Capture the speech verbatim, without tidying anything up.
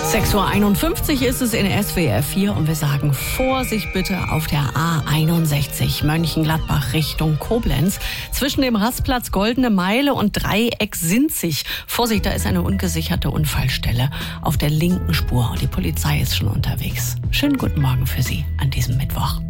sechs Uhr einundfünfzig ist es in S W R vier und wir sagen Vorsicht bitte auf der A einundsechzig Mönchengladbach Richtung Koblenz. Zwischen dem Rastplatz Goldene Meile und Dreieck Sinzig. Vorsicht, da ist eine ungesicherte Unfallstelle auf der linken Spur und die Polizei ist schon unterwegs. Schönen guten Morgen für Sie an diesem Mittwoch.